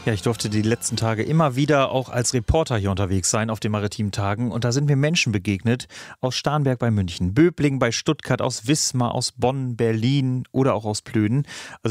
Ja, ich durfte die letzten Tage immer wieder auch als Reporter hier unterwegs sein auf den maritimen Tagen. Und da sind mir Menschen begegnet aus Starnberg bei München, Böblingen bei Stuttgart, aus Wismar, aus Bonn, Berlin oder auch aus Plöden. Also